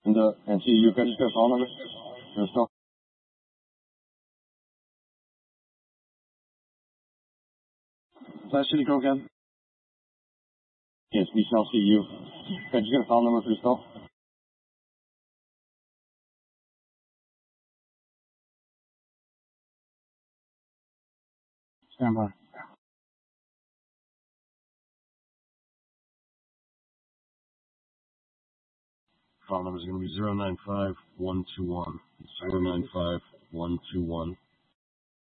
And see, you can just phone number. Crystal. City go again. Yes, we shall see you. Can you get a phone number, Crystal? Stand by. Phone number is going to be 095-121. 095-121.